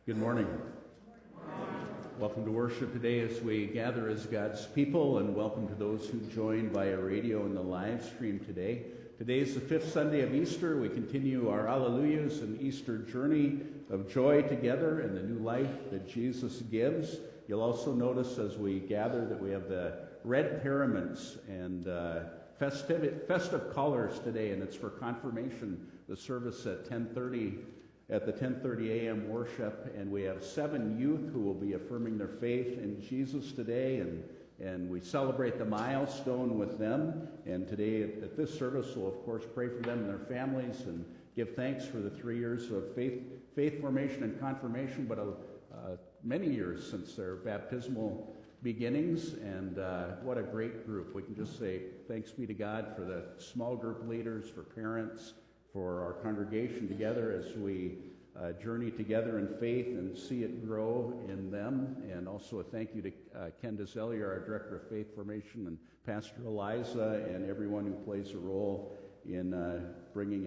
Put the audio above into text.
Good morning. Welcome to worship today as we gather as God's people, and welcome to those who join via radio and the live stream today. Today is the fifth Sunday of Easter. We continue our Alleluias and Easter journey of joy together and the new life that Jesus gives. You'll also notice as we gather that we have the red paraments and festive colors today, and it's for confirmation, the service at 10:30 at the 10:30 a.m. worship, and we have 7 youth who will be affirming their faith in Jesus today, and we celebrate the milestone with them. And today at this service, we'll of course pray for them and their families and give thanks for the 3 years of faith formation and confirmation, but many years since their baptismal beginnings, and what a great group. We can just say thanks be to God for the small group leaders, for parents, for our congregation together as we journey together in faith and see it grow in them. And also a thank you to Ken DeZellier, our Director of Faith Formation, and Pastor Eliza, and everyone who plays a role in bringing